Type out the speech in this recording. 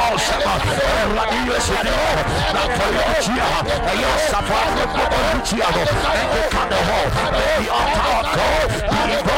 Sema, Radio Sino, La Poyochia, Yosafat, Poyochia, and the Candle, the altar of God,